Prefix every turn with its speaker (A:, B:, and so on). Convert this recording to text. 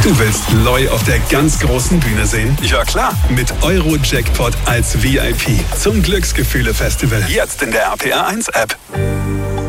A: Du willst Loi auf der ganz großen Bühne sehen?
B: Ja, klar.
A: Mit Euro-Jackpot als VIP zum Glücksgefühle-Festival.
B: Jetzt in der RPR1-App.